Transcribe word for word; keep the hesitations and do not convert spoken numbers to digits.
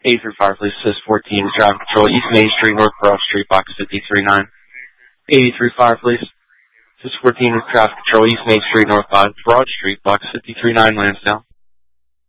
eighty-three Fire Police, Sys fourteen, traffic control, East Main Street, North Broad Street, box fifty-three nine. eighty-three Fire Police, Sys fourteen, traffic control, East Main Street, North Broad Street, box fifty-three nine, Lansdowne.